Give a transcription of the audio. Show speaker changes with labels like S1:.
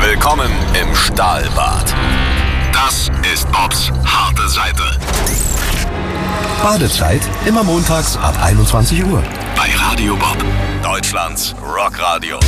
S1: Willkommen im Stahlbad. Das ist Bobs harte Seite.
S2: Badezeit immer montags ab 21 Uhr.
S1: Bei Radio Bob, Deutschlands Rockradio.